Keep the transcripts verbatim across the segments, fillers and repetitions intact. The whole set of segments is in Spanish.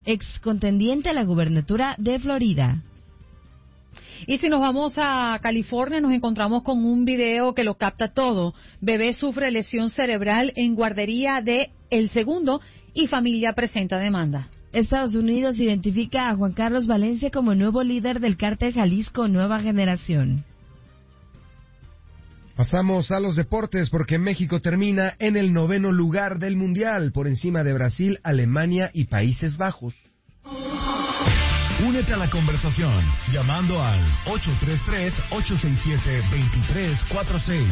ex contendiente a la gubernatura de Florida. Y si nos vamos a California, nos encontramos con un video que lo capta todo. Bebé sufre lesión cerebral en guardería de El Segundo y familia presenta demanda. Estados Unidos identifica a Juan Carlos Valencia como nuevo líder del cártel Jalisco Nueva Generación. Pasamos a los deportes porque México termina en el noveno lugar del Mundial, por encima de Brasil, Alemania y Países Bajos. Únete a la conversación llamando al ocho tres tres, ocho seis siete, dos tres cuatro seis.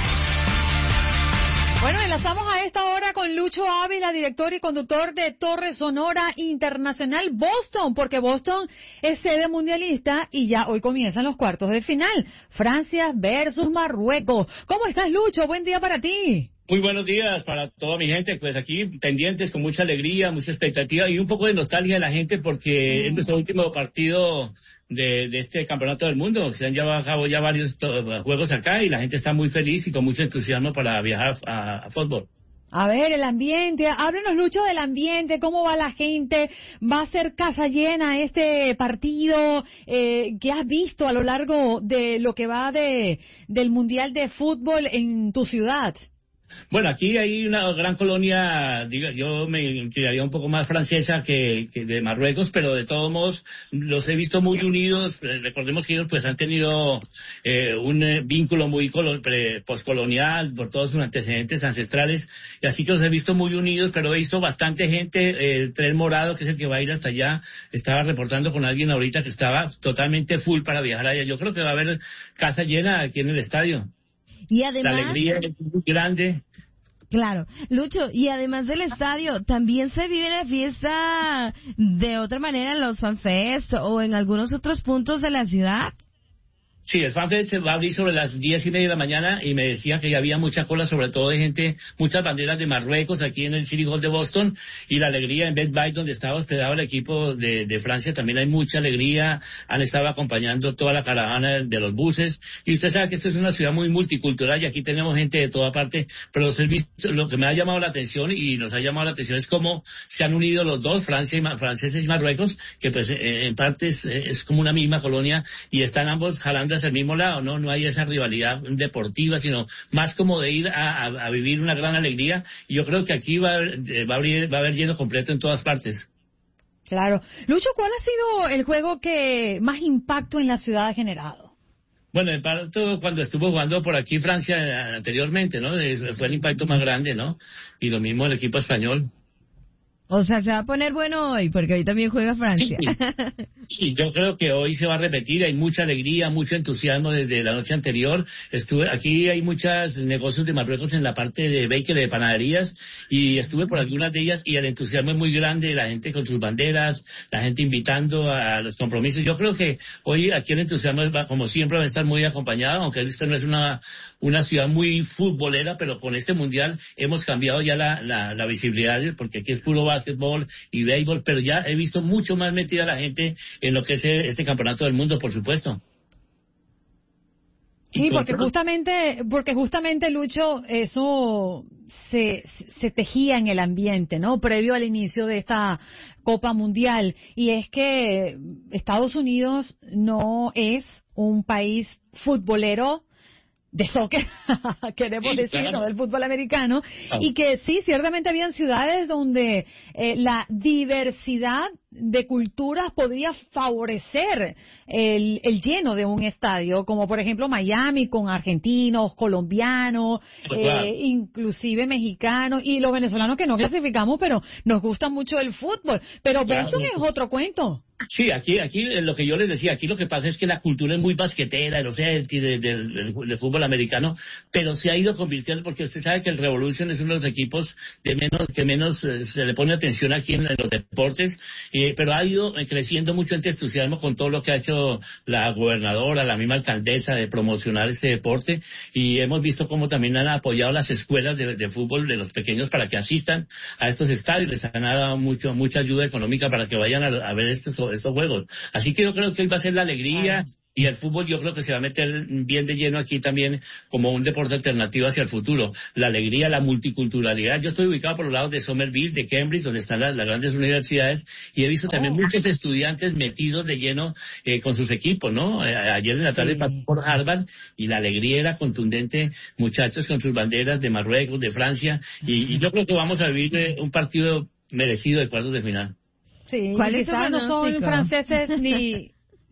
Bueno, enlazamos a esta hora con Lucho Ávila, director y conductor de Torre Sonora Internacional Boston, porque Boston es sede mundialista y ya hoy comienzan los cuartos de final. Francia versus Marruecos. ¿Cómo estás, Lucho? Buen día para ti. Muy buenos días para toda mi gente, pues aquí pendientes con mucha alegría, mucha expectativa y un poco de nostalgia de la gente porque mm. es nuestro último partido de, de este campeonato del mundo. Se han llevado a cabo ya varios to- juegos acá y la gente está muy feliz y con mucho entusiasmo para viajar a, a fútbol. A ver, el ambiente, háblenos, Lucho, del ambiente, cómo va la gente, va a ser casa llena este partido, eh, ¿qué has visto a lo largo de lo que va de del Mundial de Fútbol en tu ciudad? Bueno, aquí hay una gran colonia, digo, yo me inclinaría un poco más francesa que, que de Marruecos, pero de todos modos los he visto muy unidos. Recordemos que ellos pues han tenido eh, un eh, vínculo muy colo- pre- poscolonial por todos sus antecedentes ancestrales, y así que los he visto muy unidos, pero he visto bastante gente. Eh, el tren morado, que es el que va a ir hasta allá, estaba reportando con alguien ahorita que estaba totalmente full para viajar allá. Yo creo que va a haber casa llena aquí en el estadio. Y además, la alegría es muy grande. Claro, Lucho, y además del estadio, también se vive la fiesta de otra manera en los FanFest o en algunos otros puntos de la ciudad. Sí, el FanFest se va a abrir sobre las diez y media de la mañana y me decía que ya había mucha cola, sobre todo de gente, muchas banderas de Marruecos aquí en el City Hall de Boston, y la alegría en Bed Bath, donde estaba hospedado el equipo de, de Francia, también hay mucha alegría. Han estado acompañando toda la caravana de los buses, y usted sabe que esta es una ciudad muy multicultural y aquí tenemos gente de toda parte, pero los servicios, lo que me ha llamado la atención y nos ha llamado la atención es cómo se han unido los dos, Francia y franceses y Marruecos, que pues en parte es, es como una misma colonia y están ambos jalando hacia el mismo lado, ¿no? No hay esa rivalidad deportiva, sino más como de ir a, a, a vivir una gran alegría, y yo creo que aquí va a, haber, va a abrir, va a haber lleno completo en todas partes. Claro. Lucho, ¿cuál ha sido el juego que más impacto en la ciudad ha generado? Bueno, el parto cuando estuvo jugando por aquí Francia anteriormente, ¿no? Fue el impacto más grande, ¿no? Y lo mismo el equipo español. O sea, se va a poner bueno hoy, porque hoy también juega Francia. Sí, sí, yo creo que hoy se va a repetir. Hay mucha alegría, mucho entusiasmo desde la noche anterior. Estuve aquí, hay muchos negocios de Marruecos en la parte de bakery, de panaderías, y estuve por algunas de ellas y el entusiasmo es muy grande, la gente con sus banderas, la gente invitando a los compromisos. Yo creo que hoy aquí el entusiasmo va, como siempre, va a estar muy acompañado, aunque esto no es una una ciudad muy futbolera, pero con este mundial hemos cambiado ya la, la, la visibilidad, porque aquí es puro básquetbol y béisbol, pero ya he visto mucho más metida la gente en lo que es este campeonato del mundo, por supuesto. Sí, porque justamente, porque justamente, Lucho, eso se, se tejía en el ambiente, ¿no? Previo al inicio de esta Copa Mundial. Y es que Estados Unidos no es un país futbolero de soccer, queremos sí, decir, claro. ¿no? Del fútbol americano, oh. y que sí, ciertamente habían ciudades donde eh, la diversidad de culturas podía favorecer el, el lleno de un estadio, como por ejemplo Miami, con argentinos, colombianos, pues eh, claro. inclusive mexicanos, y los venezolanos que no clasificamos, pero nos gusta mucho el fútbol. Pero claro. Boston es otro cuento. Sí, aquí, aquí lo que yo les decía, aquí lo que pasa es que la cultura es muy basquetera, o sea, del, del, del, del fútbol americano, pero se ha ido convirtiendo, porque usted sabe que el Revolution es uno de los equipos de menos que menos eh, se le pone atención aquí en, en los deportes, eh, pero ha ido creciendo mucho en entusiasmo con todo lo que ha hecho la gobernadora, la misma alcaldesa, de promocionar este deporte, y hemos visto cómo también han apoyado las escuelas de, de fútbol de los pequeños para que asistan a estos estadios, les han dado mucho, mucha ayuda económica para que vayan a, a ver estos estos juegos. Así que yo creo que hoy va a ser la alegría, y el fútbol yo creo que se va a meter bien de lleno aquí también como un deporte alternativo hacia el futuro. La alegría, la multiculturalidad. Yo estoy ubicado por los lados de Somerville, de Cambridge, donde están las, las grandes universidades, y he visto también oh. muchos estudiantes metidos de lleno eh, con sus equipos, ¿no? Eh, ayer en la tarde sí. pasé por Harvard y la alegría era contundente, muchachos con sus banderas de Marruecos, de Francia, y, y yo creo que vamos a vivir eh, un partido merecido de cuartos de final. Sí, ¿cuáles no son franceses ni...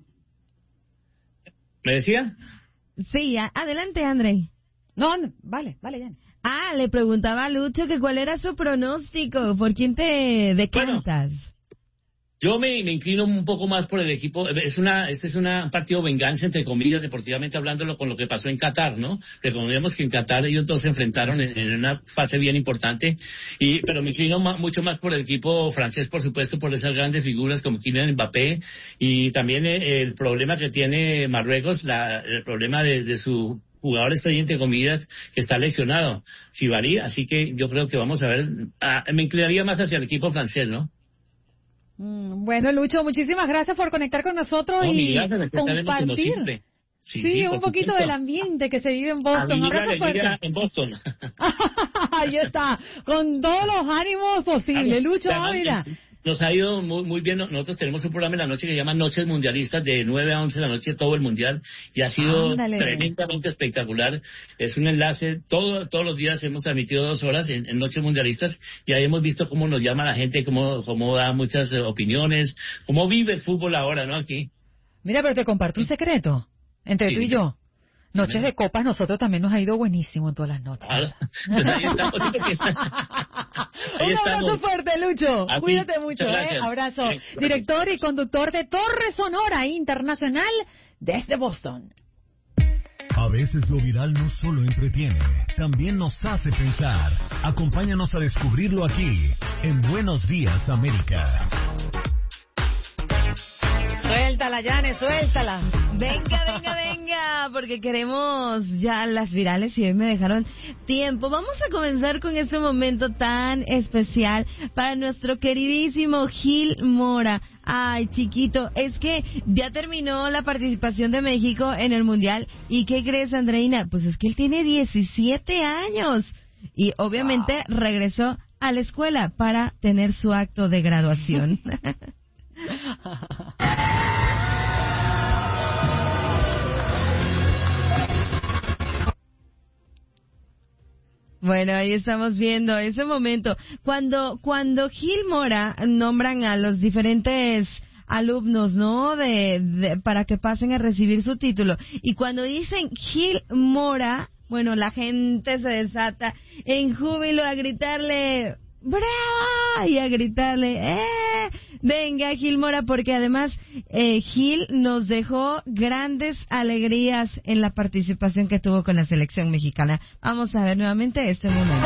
¿Me decía? Sí, a- adelante, André. No, no, vale, vale, ya. Ah, le preguntaba a Lucho que cuál era su pronóstico, ¿por quién te decantas? Bueno, yo me, me inclino un poco más por el equipo. Es una, este es una, un partido venganza, entre comillas, deportivamente hablándolo, con lo que pasó en Qatar, ¿no? Recordemos que en Qatar ellos dos se enfrentaron en, en una fase bien importante, y pero me inclino ma, mucho más por el equipo francés, por supuesto, por esas grandes figuras como Kylian Mbappé, y también eh, el problema que tiene Marruecos, la, el problema de, de su jugador estrella, entre comillas, que está lesionado, Sibari, así que yo creo que vamos a ver, ah, me inclinaría más hacia el equipo francés, ¿no? Bueno, Lucho, muchísimas gracias por conectar con nosotros no, y gracias, compartir. Sí, sí, sí, un poquito supuesto. del ambiente que se vive en Boston. Alegría, alegría en Boston. Ahí está, con todos los ánimos posibles. Lucho Ávila. Nos ha ido muy, muy bien. Nosotros tenemos un programa en la noche que se llama Noches Mundialistas, de nueve a once de la noche, todo el mundial, y ha sido Ándale. tremendamente espectacular. Es un enlace, todo, todos los días hemos transmitido dos horas en, en Noches Mundialistas, y ahí hemos visto cómo nos llama la gente, cómo, cómo da muchas eh, opiniones, cómo vive el fútbol ahora, ¿no? Aquí. Mira, pero te comparto un secreto entre sí, tú y yo. Noches de copas, nosotros también nos ha ido buenísimo en todas las noches. Ah, pues ahí estamos. ahí Un abrazo estamos. fuerte, Lucho. A Cuídate ti. mucho, Muchas ¿eh? Abrazo. Bien, Director y conductor de Torre Sonora Internacional desde Boston. A veces lo viral no solo entretiene, también nos hace pensar. Acompáñanos a descubrirlo aquí, en Buenos Días, América. Suéltala, Yane, suéltala. Venga, venga, venga, porque queremos ya las virales y hoy me dejaron tiempo. Vamos a comenzar con este momento tan especial para nuestro queridísimo Gil Mora. Ay, chiquito, es que ya terminó la participación de México en el Mundial. ¿Y qué crees, Andreina? Pues es que él tiene diecisiete años y obviamente wow. regresó a la escuela para tener su acto de graduación. Bueno, ahí estamos viendo ese momento. Cuando, cuando Gil Mora nombran a los diferentes alumnos, ¿no? De, de, para que pasen a recibir su título. Y cuando dicen Gil Mora, bueno, la gente se desata en júbilo a gritarle ¡bravo! Y a gritarle ¡eh! Venga, Gil Mora, porque además eh, Gil nos dejó grandes alegrías en la participación que tuvo con la selección mexicana. Vamos a ver nuevamente este momento.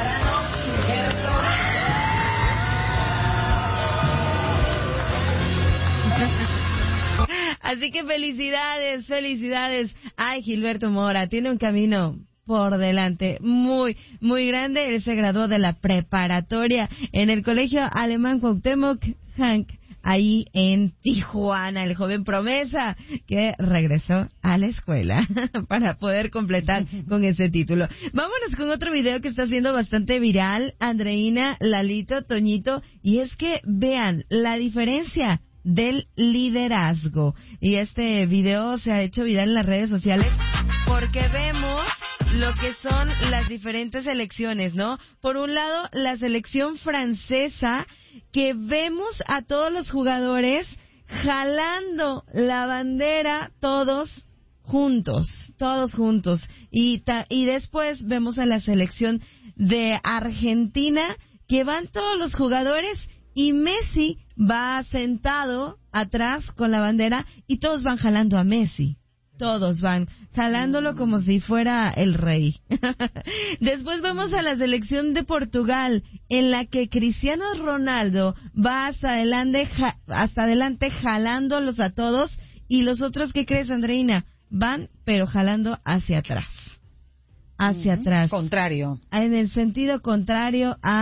Así que felicidades, felicidades. Ay, Gilberto Mora, tiene un camino por delante muy, muy grande. Él se graduó de la preparatoria en el Colegio Alemán Cuauhtémoc Hank, ahí en Tijuana, el joven promesa que regresó a la escuela para poder completar con ese título. Vámonos con otro video que está siendo bastante viral, Andreina, Lalito, Toñito, y es que vean la diferencia del liderazgo. Y este video se ha hecho viral en las redes sociales porque vemos lo que son las diferentes selecciones, ¿no? Por un lado, la selección francesa, que vemos a todos los jugadores jalando la bandera todos juntos, todos juntos. Y, ta- y después vemos a la selección de Argentina, que van todos los jugadores y Messi va sentado atrás con la bandera y todos van jalando a Messi. Todos van jalándolo como si fuera el rey. Después vemos a la selección de Portugal, en la que Cristiano Ronaldo va hasta adelante, ja, hasta adelante jalándolos a todos, y los otros, ¿qué crees, Andreina? Van, pero jalando hacia atrás. Hacia uh-huh. atrás. Contrario. En el sentido contrario a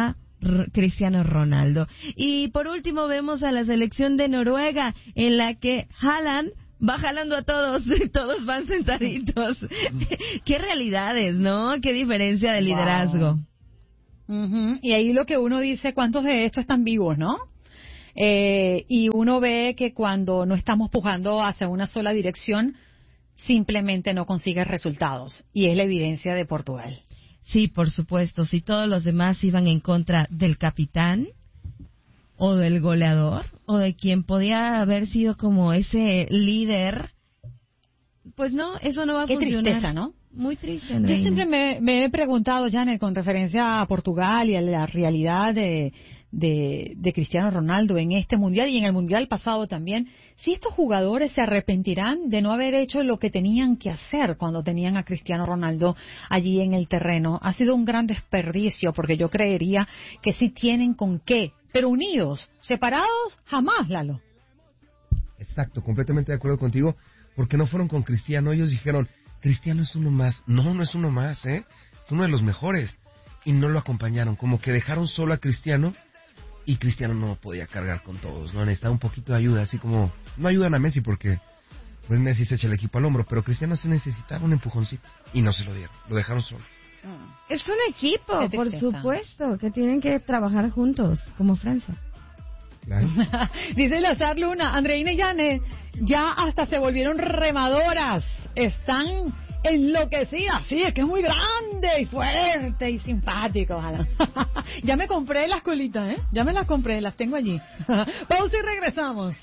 R- Cristiano Ronaldo. Y por último vemos a la selección de Noruega, en la que Haaland va jalando a todos, todos van sentaditos. Qué realidades, ¿no? Qué diferencia de liderazgo. Wow. Uh-huh. Y ahí lo que uno dice, ¿cuántos de estos están vivos, no? Eh, y uno ve que cuando no estamos pujando hacia una sola dirección, simplemente no consigues resultados. Y es la evidencia de Portugal. Sí, por supuesto. Si todos los demás iban en contra del capitán o del goleador o de quien podía haber sido como ese líder, pues no, eso no va a Qué funcionar. Qué tristeza, ¿no? Muy triste, Andreina. Yo siempre me, me he preguntado, Janet, con referencia a Portugal y a la realidad de, de, de Cristiano Ronaldo en este Mundial y en el Mundial pasado también, si estos jugadores se arrepentirán de no haber hecho lo que tenían que hacer cuando tenían a Cristiano Ronaldo allí en el terreno. Ha sido un gran desperdicio, porque yo creería que sí tienen con qué, pero unidos, separados, jamás, Lalo. Exacto, completamente de acuerdo contigo, porque no fueron con Cristiano, ellos dijeron, Cristiano es uno más. No, no es uno más, ¿eh? Es uno de los mejores. Y no lo acompañaron, como que dejaron solo a Cristiano y Cristiano no podía cargar con todos, ¿no? Necesitaba un poquito de ayuda, así como... No ayudan a Messi porque pues Messi se echa el equipo al hombro, pero Cristiano se necesitaba un empujoncito y no se lo dieron, lo dejaron solo. Es un equipo, por supuesto, que tienen que trabajar juntos, como Francia. Claro. Dice Lazar Luna, Andreina y Janet, ya hasta se volvieron remadoras. Están enloquecidas. Sí, es que es muy grande y fuerte y simpático. Ojalá. Ya me compré las colitas, ¿eh? Ya me las compré, las tengo allí. Pausa y regresamos.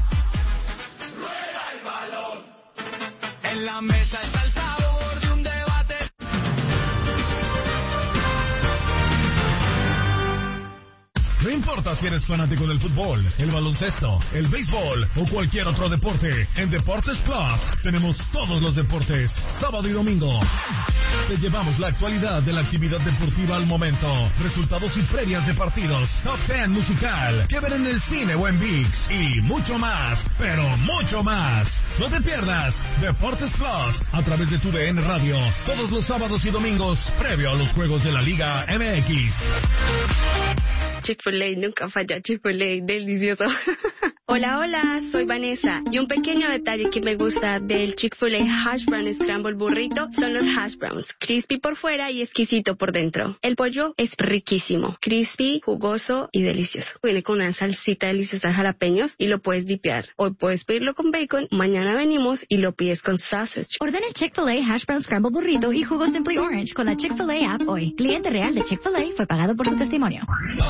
Rueda el balón. En la mesa está el sabor de un debate. No importa si eres fanático del fútbol, el baloncesto, el béisbol o cualquier otro deporte, en Deportes Plus tenemos todos los deportes, sábado y domingo. Te llevamos la actualidad de la actividad deportiva al momento, resultados y previas de partidos, top diez musical, que ver en el cine o en ViX y mucho más, pero mucho más. No te pierdas Deportes Plus a través de tu D N Radio, todos los sábados y domingos, previo a los juegos de la Liga M X. Chick-fil-A, nunca falla, Chick-fil-A, delicioso. Hola, hola, soy Vanessa y un pequeño detalle que me gusta del Chick-fil-A Hash Brown Scramble Burrito son los hash browns, crispy por fuera y exquisito por dentro. El pollo es riquísimo, crispy, jugoso y delicioso. Viene con una salsita deliciosa de jalapeños y lo puedes dipear. Hoy puedes pedirlo con bacon, mañana venimos y lo pides con sausage. Ordena el Chick-fil-A Hash Brown Scramble Burrito y jugo Simply Orange con la Chick-fil-A app hoy. Cliente real de Chick-fil-A fue pagado por su testimonio.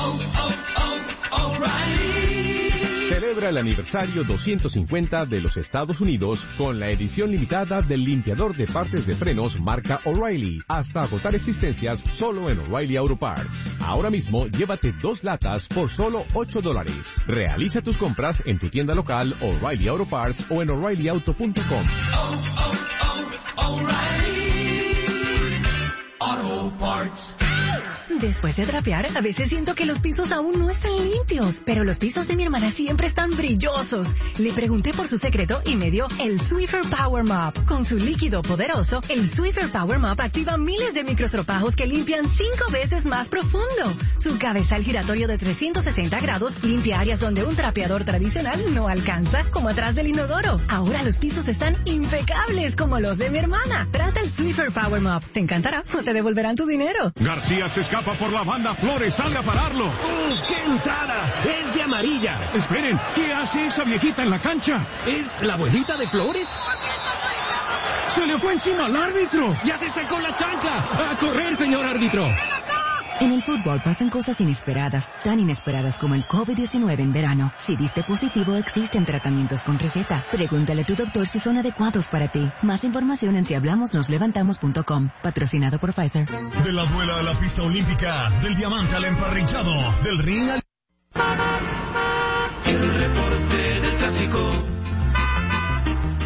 Celebra el aniversario doscientos cincuenta de los Estados Unidos con la edición limitada del limpiador de partes de frenos marca O'Reilly, hasta agotar existencias solo en O'Reilly Auto Parts. Ahora mismo llévate dos latas por solo ocho dólares. Realiza tus compras en tu tienda local O'Reilly Auto Parts o en O'Reilly Auto punto com. Oh, oh, oh, O'Reilly Auto Parts. Después de trapear, a veces siento que los pisos aún no están limpios, pero los pisos de mi hermana siempre están brillosos. Le pregunté por su secreto y me dio el Swiffer Power Mop. Con su líquido poderoso, el Swiffer Power Mop activa miles de microstropajos que limpian cinco veces más profundo. Su cabezal giratorio de trescientos sesenta grados limpia áreas donde un trapeador tradicional no alcanza, como atrás del inodoro. Ahora los pisos están impecables como los de mi hermana. Trata el Swiffer Power Mop. Te encantará o te devolverán tu dinero. García se escapa por la banda, Flores sale a pararlo. ¡Oh, qué entrada! ¡Es de amarilla! Esperen, ¿qué hace esa viejita en la cancha? ¿Es la abuelita de Flores? ¡Se le fue encima al árbitro! ¡Ya se sacó la chancla! ¡A correr, señor árbitro! En el fútbol pasan cosas inesperadas, tan inesperadas como el COVID diecinueve en verano. Si diste positivo, existen tratamientos con receta. Pregúntale a tu doctor si son adecuados para ti. Más información en si hablamos nos levantamos punto com. Patrocinado por Pfizer. De la duela a la pista olímpica, del diamante al emparrillado, del ring al... El reporte del tráfico.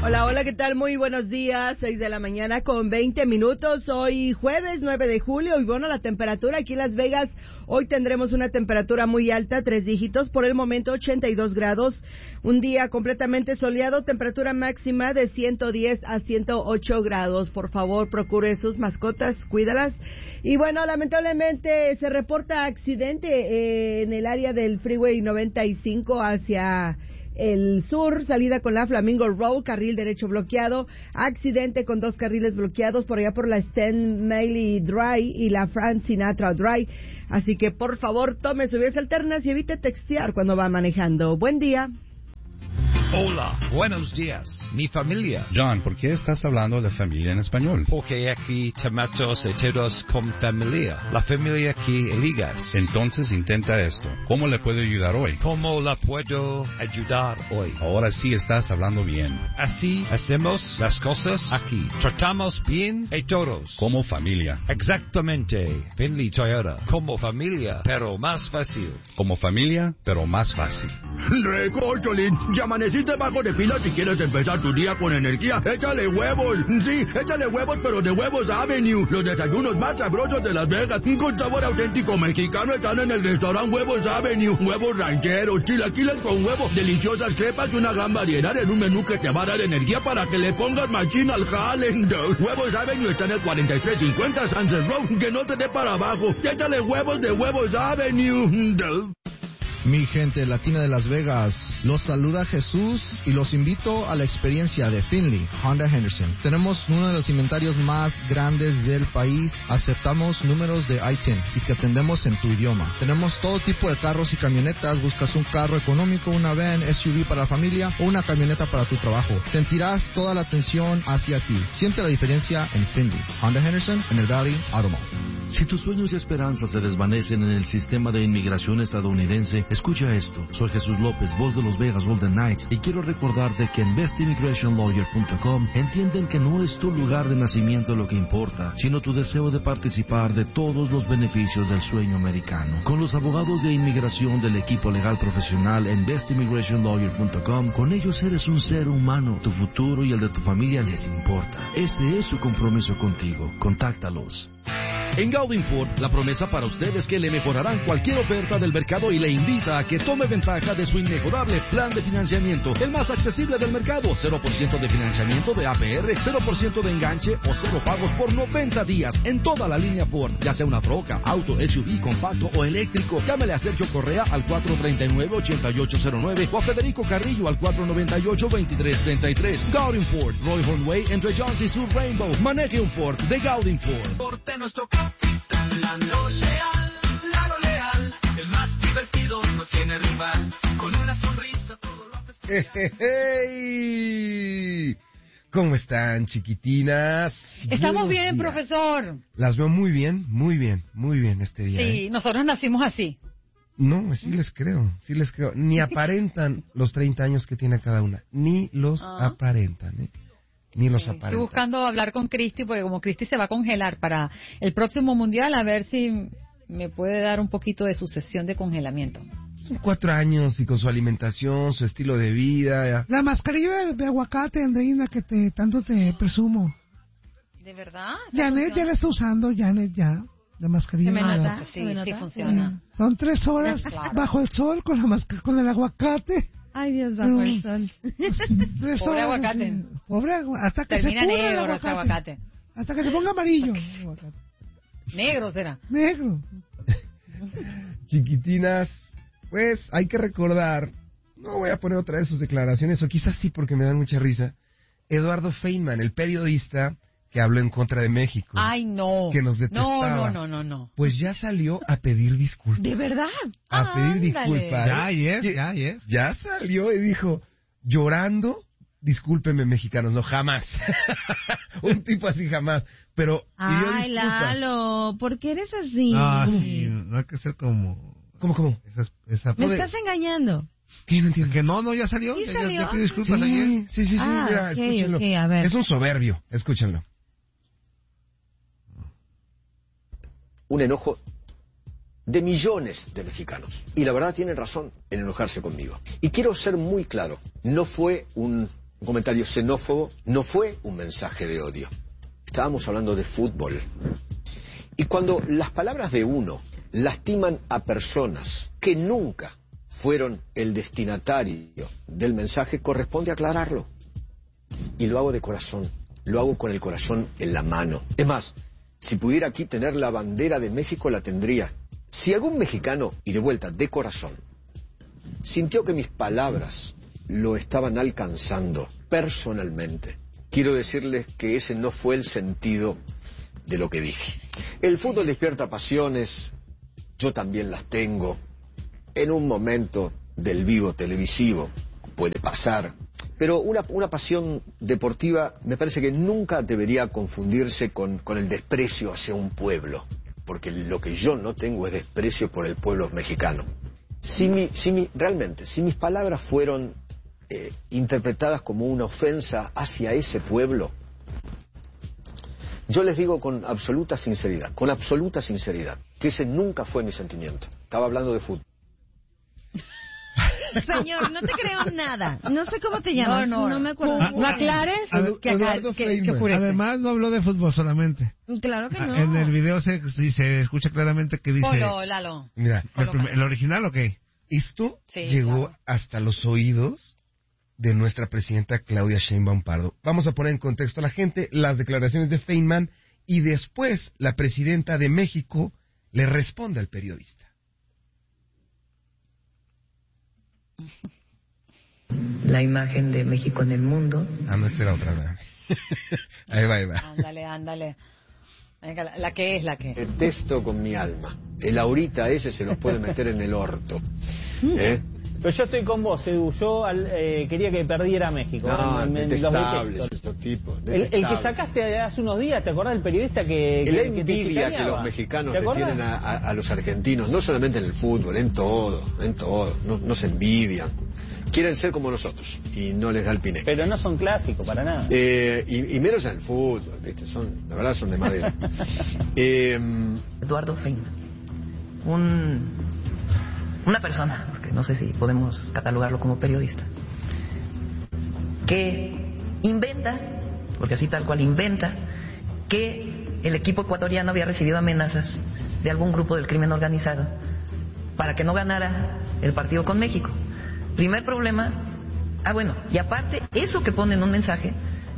Hola, hola, ¿qué tal? Muy buenos días, seis de la mañana con veinte minutos, hoy jueves nueve de julio, y bueno, la temperatura aquí en Las Vegas, hoy tendremos una temperatura muy alta, tres dígitos, por el momento ochenta y dos grados, un día completamente soleado, temperatura máxima de ciento diez a ciento ocho grados, por favor, procure sus mascotas, cuídalas, y bueno, lamentablemente se reporta accidente eh, en el área del Freeway noventa y cinco hacia el sur, salida con la Flamingo Road, carril derecho bloqueado, accidente con dos carriles bloqueados por allá por la Stan Mailey Drive y la Frank Sinatra Drive, así que por favor tome sus vías alternas y evite textear cuando va manejando. Buen día. Hola, buenos días, mi familia. John, ¿por qué estás hablando de familia en español? Porque aquí tomamos enteros con familia, la familia que eligas. Entonces intenta esto. ¿Cómo le puedo ayudar hoy? ¿Cómo la puedo ayudar hoy? Ahora sí estás hablando bien. Así hacemos las cosas aquí. Tratamos bien a todos. Como familia. Exactamente. Finley Toyota. Como familia, pero más fácil. Como familia, pero más fácil. Recórcholín, ya amaneciste bajo de pila. Si quieres empezar tu día con energía, échale huevos. Sí, échale huevos, pero de Huevos Avenue. Los desayunos más sabrosos de Las Vegas, con sabor auténtico mexicano, están en el restaurante Huevos Avenue. Huevos rancheros, chilaquiles con huevo, deliciosas crepas y una gran variedad en un menú que te va a dar energía para que le pongas machín al jale. Huevos Avenue está en el cuarenta y tres cincuenta Sunset Road. Que no te dé para abajo. Échale huevos de Huevos Avenue. Mi gente latina de Las Vegas, los saluda Jesús y los invito a la experiencia de Finley Honda Henderson. Tenemos uno de los inventarios más grandes del país, aceptamos números de I diez y te atendemos en tu idioma. Tenemos todo tipo de carros y camionetas, buscas un carro económico, una van, S U V para la familia o una camioneta para tu trabajo. Sentirás toda la atención hacia ti. Siente la diferencia en Finley Honda Henderson en el Valley Auto Mall. Si tus sueños y esperanzas se desvanecen en el sistema de inmigración estadounidense, escucha esto. Soy Jesús López, voz de los Vegas Golden Knights, y quiero recordarte que en best immigration lawyer punto com entienden que no es tu lugar de nacimiento lo que importa, sino tu deseo de participar de todos los beneficios del sueño americano. Con los abogados de inmigración del equipo legal profesional en best immigration lawyer punto com, con ellos eres un ser humano. Tu futuro y el de tu familia les importa. Ese es su compromiso contigo. Contáctalos. En Gaudin Ford, la promesa para usted es que le mejorarán cualquier oferta del mercado y le invita a que tome ventaja de su inmejorable plan de financiamiento, el más accesible del mercado. cero por ciento de financiamiento de A P R, cero por ciento de enganche o cero pagos por noventa días en toda la línea Ford, ya sea una troca, auto, S U V, compacto o eléctrico. Llámele a Sergio Correa al cuatro tres nueve, ocho ocho cero nueve o a Federico Carrillo al cuatro nueve ocho, dos tres tres tres. Gaudin Ford, Roy Hornway entre Johns y Sur Rainbow. Maneje un Ford de Gaudin Ford. Porte nuestro Lalo Leal, Lalo Leal, el más divertido, no tiene rival, con una sonrisa todo lo hace. Hey, ¿cómo están, chiquitinas? Estamos Buenos bien, días. profesor. Las veo muy bien, muy bien, muy bien este día. Sí, ¿eh? nosotros nacimos así. No, sí les creo, sí les creo. Ni aparentan los treinta años que tiene cada una, ni los Ah. aparentan, ¿eh? Ni los Estoy aparentan. buscando hablar con Cristi, porque como Cristi se va a congelar para el próximo mundial, a ver si me puede dar un poquito de su sesión de congelamiento. Son cuatro años y con su alimentación, su estilo de vida. La mascarilla de, de aguacate, Andreina, que te tanto te presumo. ¿De verdad? Janet ya la está usando, Janet ya. La mascarilla. ¿Se me nada. nota? Sí, sí funciona. Sí. Son tres horas Claro. bajo el sol con la masca- con el aguacate. Ay, Dios, bajo el sol. Tres Pobre horas, aguacate. sí. Pobre aguacate. Hasta que Termina se pudra el negro ese aguacate. Hasta que se ponga amarillo. el aguacate. Negro será. Negro. Chiquitinas, pues hay que recordar, no voy a poner otra vez sus declaraciones, o quizás sí porque me dan mucha risa, Eduardo Feynman, el periodista que habló en contra de México. Ay, no. Que nos No, detestaba. no, no, no, no. Pues ya salió a pedir disculpas. ¿De verdad? A pedir disculpas. Ya, ¿eh? Jeff, ya, Jeff. Ya salió y dijo, llorando, discúlpenme mexicanos, no, jamás. Un tipo así jamás. Pero pidió Ay, disculpas. Lalo, ¿por qué eres así? Ah, sí, no hay que ser como... ¿Cómo, cómo? Esa, esa... Me estás engañando. ¿Qué? No entiendo. Que no, no, ya salió. ¿Sí ya, salió? ya pidió disculpas Sí, ayer. sí, sí, sí, Ah, mira, ok, escúchenlo. ok, a ver. Es un soberbio, escúchenlo. Un enojo de millones de mexicanos. Y la verdad tienen razón en enojarse conmigo. Y quiero ser muy claro, no fue un un comentario xenófobo, no fue un mensaje de odio. Estábamos hablando de fútbol. Y cuando las palabras de uno lastiman a personas que nunca fueron el destinatario del mensaje, corresponde aclararlo. Y lo hago de corazón, lo hago con el corazón en la mano. Es más, si pudiera aquí tener la bandera de México, la tendría. Si algún mexicano, y de vuelta, de corazón, sintió que mis palabras lo estaban alcanzando personalmente, quiero decirles que ese no fue el sentido de lo que dije. El fútbol despierta pasiones, yo también las tengo. En un momento del vivo televisivo puede pasar, pero una, una pasión deportiva me parece que nunca debería confundirse con, con el desprecio hacia un pueblo, porque lo que yo no tengo es desprecio por el pueblo mexicano. Si mi, si mi, realmente, si mis palabras fueron eh, interpretadas como una ofensa hacia ese pueblo, yo les digo con absoluta sinceridad, con absoluta sinceridad, que ese nunca fue mi sentimiento. Estaba hablando de fútbol. Señor, no te creo nada. No sé cómo te llamas. No, no, no me acuerdo. No, no aclares que, Eduardo que, que Además, no habló de fútbol solamente. Claro que no. En el video se, se escucha claramente que dice... Polo, Lalo. Mira, el, primer, ¿el original o qué? Esto sí, llegó claro. hasta los oídos de nuestra presidenta Claudia Sheinbaum Pardo. Vamos a poner en contexto a la gente las declaraciones de Feynman y después la presidenta de México le responde al periodista. La imagen de México en el mundo. Ah, no, esta era otra vez. Ahí va, ahí va. Ándale, ándale. Venga, la, la que es, la que. Detesto con mi alma. El ahorita ese se los puede meter en el orto. ¿Eh? Pero yo estoy con vos, Edu. Yo al, eh, quería que perdiera México. No, me, me, detestables los estos tipos. El, el que sacaste hace unos días, ¿te acordás del periodista que, la que, envidia que, que los mexicanos le tienen a, a, a los argentinos, no solamente en el fútbol, en todo, en todo. No, no se envidian. Quieren ser como nosotros y no les da el piné. Pero no son clásicos para nada. Eh, y, y menos en el fútbol, ¿viste? Son, la verdad son de madera. eh, Eduardo Feynman, un, una persona, porque no sé si podemos catalogarlo como periodista, que inventa, porque así tal cual inventa, que el equipo ecuatoriano había recibido amenazas de algún grupo del crimen organizado para que no ganara el partido con México. Primer problema, ah bueno, y aparte, eso que pone en un mensaje,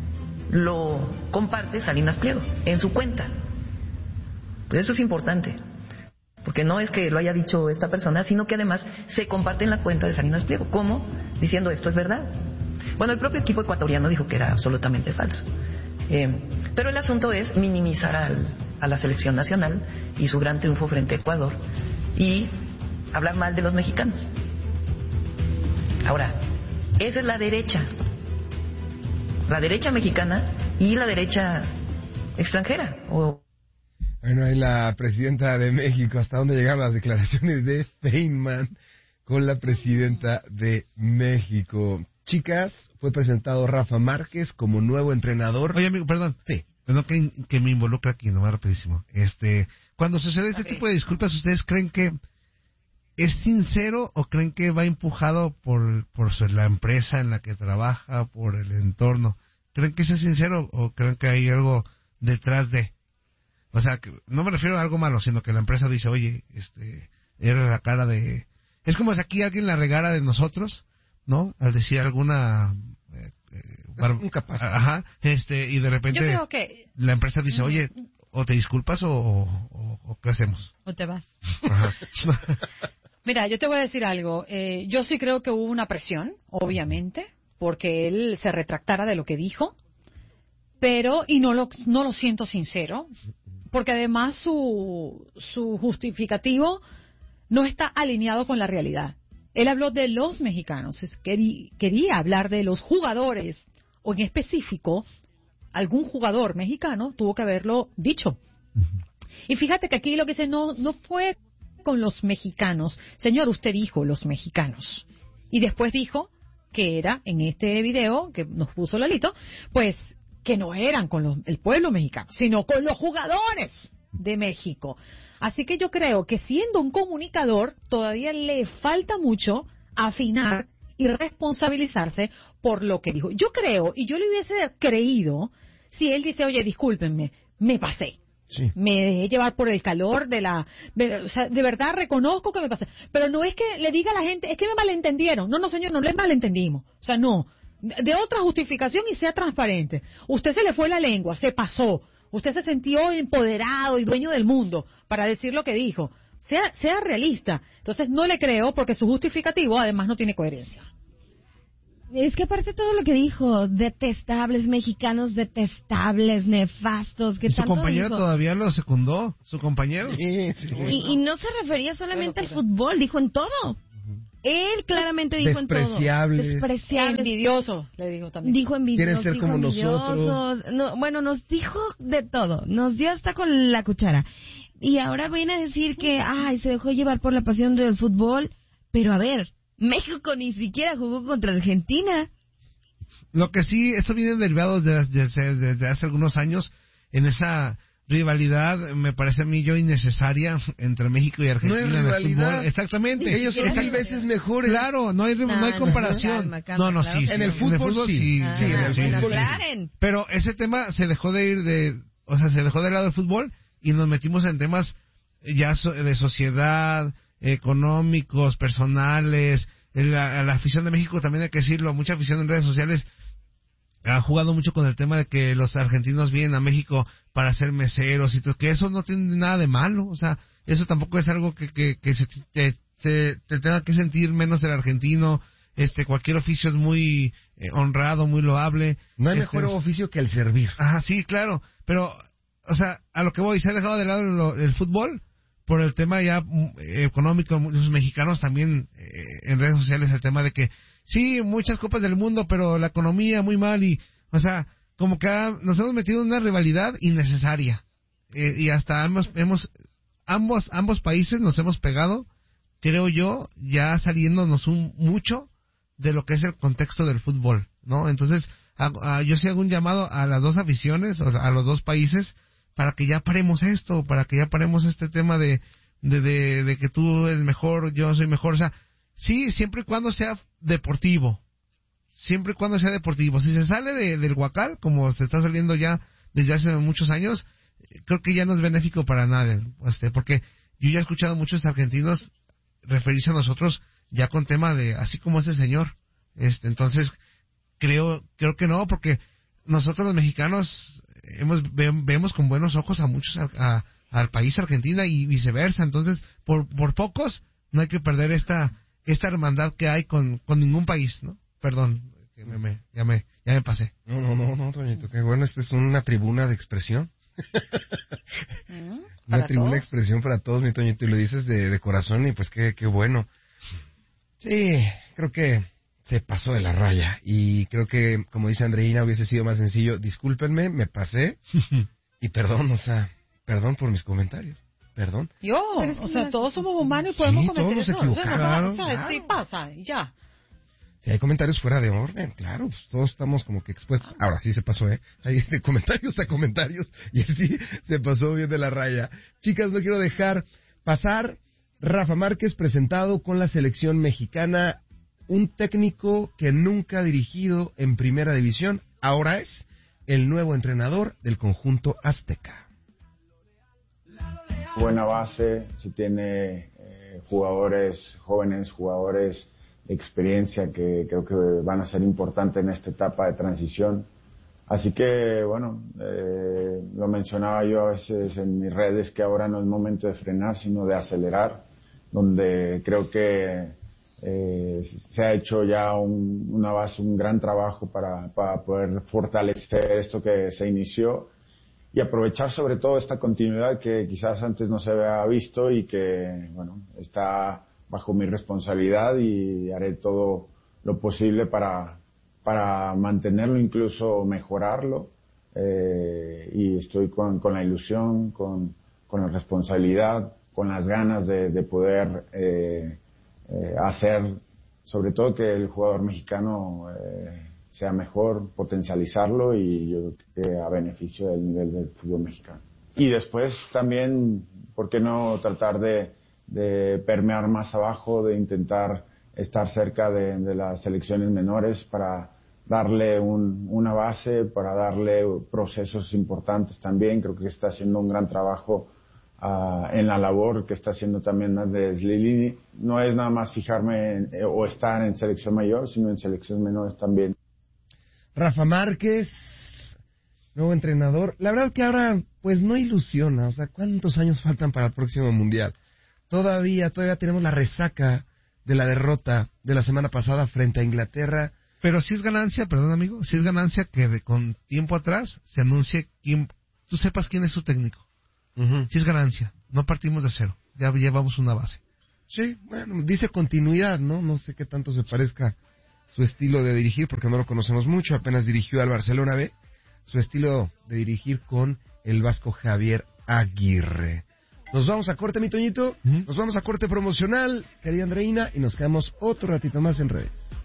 lo comparte Salinas Pliego, en su cuenta. Pues eso es importante, porque no es que lo haya dicho esta persona, sino que además se comparte en la cuenta de Salinas Pliego. ¿Cómo? Diciendo esto es verdad. Bueno, el propio equipo ecuatoriano dijo que era absolutamente falso. Eh, pero el asunto es minimizar al, a la selección nacional y su gran triunfo frente a Ecuador y hablar mal de los mexicanos. Ahora, esa es la derecha, la derecha mexicana y la derecha extranjera. O... Bueno, ahí la presidenta de México, hasta dónde llegaron las declaraciones de Feynman con la presidenta de México. Chicas, fue presentado Rafa Márquez como nuevo entrenador. Oye, amigo, perdón. Sí. Perdón que, que me involucra aquí, nomás rapidísimo. Este, cuando sucede este okay. tipo de disculpas, ¿ustedes creen que es sincero o creen que va empujado por, por la empresa en la que trabaja, por el entorno? ¿Creen que es sincero o creen que hay algo detrás de? O sea, que no me refiero a algo malo, sino que la empresa dice, oye, este, era la cara de... Es como si aquí alguien la regara de nosotros, ¿no? Al decir alguna... Eh, eh, bar... Incapaz. Ajá, este, y de repente Yo creo que... la empresa dice, oye, o te disculpas o, o, o ¿qué hacemos? O te vas. Ajá. Mira, yo te voy a decir algo. Eh, yo sí creo que hubo una presión, obviamente, porque él se retractara de lo que dijo, pero, y no lo, no lo siento sincero, porque además su, su justificativo no está alineado con la realidad. Él habló de los mexicanos, es, quería, quería hablar de los jugadores, o en específico, algún jugador mexicano tuvo que haberlo dicho. Y fíjate que aquí lo que dice no, no fue con los mexicanos. Señor, usted dijo los mexicanos. Y después dijo que era, en este video que nos puso Lalito, pues que no eran con los, el pueblo mexicano, sino con los jugadores de México. Así que yo creo que siendo un comunicador, todavía le falta mucho afinar y responsabilizarse por lo que dijo. Yo creo, y yo le hubiese creído, si él dice, oye, discúlpenme, me pasé. Sí. Me dejé llevar por el calor de la... De, o sea, de verdad reconozco que me pasé. Pero no es que le diga a la gente, es que me malentendieron. No, no, señor, no le malentendimos. O sea, no. De otra justificación y sea transparente. Usted se le fue la lengua, se pasó. Usted se sintió empoderado y dueño del mundo para decir lo que dijo. Sea, sea realista. Entonces no le creo porque su justificativo además no tiene coherencia. Es que aparte todo lo que dijo, detestables, mexicanos detestables, nefastos, que Y su tanto compañero dijo. todavía lo secundó, su compañero. Sí, sí. Y, y no se refería solamente al fútbol, dijo en todo. Él claramente dijo en todo. Despreciables. Despreciables. Envidioso, le dijo también. Dijo envidiosos, Quieren ser dijo como envidiosos. No, bueno, nos dijo de todo. Nos dio hasta con la cuchara. Y ahora viene a decir que, ay, se dejó llevar por la pasión del fútbol. Pero a ver, México ni siquiera jugó contra Argentina. Lo que sí, esto viene derivado desde, desde, desde hace algunos años en esa rivalidad, me parece a mí yo innecesaria entre México y Argentina No es en el rivalidad. fútbol. Exactamente. Ellos son mil veces mejores. Claro, no hay, no No, hay no, comparación. calma, calma, no, no, claro sí, que sí. En el fútbol, sí. Ah, Sí, en el bueno, fútbol sí. aclaren. Pero ese tema se dejó de ir de, o sea, se dejó de lado el fútbol y nos metimos en temas ya so- de sociedad, económicos, personales. La, la afición de México también hay que decirlo, mucha afición en redes sociales ha jugado mucho con el tema de que los argentinos vienen a México para ser meseros y todo, que eso no tiene nada de malo, o sea, eso tampoco es algo que, que, que se, te, se, te tenga que sentir menos el argentino. Este, cualquier oficio es muy eh, honrado, muy loable. No hay Este, mejor oficio que el servir. Ajá, sí, claro, pero, o sea, a lo que voy, se ha dejado de lado lo- el fútbol por el tema ya mm, económico. Muchos mexicanos también eh, en redes sociales, el tema de que sí, muchas copas del mundo, pero la economía muy mal y, o sea, como que ha- nos hemos metido en una rivalidad innecesaria. Eh, y hasta hemos, hemos, ambos, ambos países nos hemos pegado, creo yo, ya saliéndonos un, mucho de lo que es el contexto del fútbol, ¿no? Entonces, hago- a- yo sí hago un llamado a las dos aficiones, o sea, a los dos países, para que ya paremos esto, para que ya paremos este tema de, de, de, de que tú eres mejor, yo soy mejor, o sea, sí, siempre y cuando sea deportivo, siempre y cuando sea deportivo. Si se sale de, del huacal, como se está saliendo ya desde hace muchos años, eh, creo que ya no es benéfico para nadie, este, porque yo ya he escuchado a muchos argentinos referirse a nosotros ya con tema de, así como ese señor, este, entonces, creo, creo que no, porque nosotros los mexicanos hemos, ve- vemos con buenos ojos a muchos, a- a- al país Argentina y viceversa, entonces, por, por pocos, no hay que perder esta, esta hermandad que hay con, con ningún país, ¿no? Perdón, que me, me- ya me, ya me pasé. No, no, no, no, Toñito, qué bueno, esta es una tribuna de expresión. Una ¿Para tribuna de todos? expresión para todos, mi Toñito, y lo dices de, de corazón y pues qué, qué bueno. Sí, creo que se pasó de la raya y creo que, como dice Andreina, hubiese sido más sencillo, discúlpenme, me pasé y perdón, o sea, perdón por mis comentarios, perdón. Yo, Pero es que o sea, no- todos somos humanos y podemos Sí, cometer todos nos errores. O sea, equivocamos, o sea, claro. sí pasa, y ya. Si hay comentarios fuera de orden, claro, pues todos estamos como que expuestos. Ahora sí se pasó, ¿eh? Hay de comentarios a comentarios y así se pasó bien de la raya. Chicas, no quiero dejar pasar Rafa Márquez presentado con la selección mexicana, un técnico que nunca ha dirigido en primera división, ahora es el nuevo entrenador del conjunto azteca. Buena base, se tiene eh, jugadores jóvenes, jugadores de experiencia que creo que van a ser importantes en esta etapa de transición. Así que, bueno, eh, lo mencionaba yo a veces en mis redes que ahora no es momento de frenar, sino de acelerar, donde creo que eh, se ha hecho ya un, una base, un gran trabajo para, para poder fortalecer esto que se inició y aprovechar sobre todo esta continuidad que quizás antes no se había visto y que, bueno, está bajo mi responsabilidad y haré todo lo posible para, para mantenerlo, incluso mejorarlo. Eh, y estoy con, con la ilusión, con, con la responsabilidad, con las ganas de, de poder eh, eh, hacer, sobre todo que el jugador mexicano eh, sea mejor, potencializarlo y yo creo que a beneficio del nivel del fútbol mexicano. Y después también, ¿por qué no tratar de, de permear más abajo, de intentar estar cerca de, de las selecciones menores para darle un, una base, para darle procesos importantes también. Creo que está haciendo un gran trabajo uh, en la labor que está haciendo también Andrés Lilini. No es nada más fijarme en, eh, o estar en selección mayor, sino en selecciones menores también. Rafa Márquez, nuevo entrenador. La verdad que ahora pues no ilusiona. O sea, ¿cuántos años faltan para el próximo Mundial? Todavía, todavía tenemos la resaca de la derrota de la semana pasada frente a Inglaterra. Pero sí es ganancia, perdón amigo, sí es ganancia que de, con tiempo atrás se anuncie quién, tú sepas quién es su técnico. Uh-huh. Sí es ganancia, no partimos de cero, ya llevamos una base. Sí, bueno, dice continuidad, ¿no? No sé qué tanto se parezca su estilo de dirigir, porque no lo conocemos mucho, apenas dirigió al Barcelona B, su estilo de dirigir con el vasco Javier Aguirre. Nos vamos a corte, mi Toñito, uh-huh. Nos vamos a corte promocional, querida Andreina, y nos quedamos otro ratito más en redes.